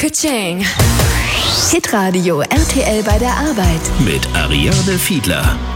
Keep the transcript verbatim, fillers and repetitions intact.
Ka-ching. Hitradio R T L bei der Arbeit. Mit Ariane Fiedler.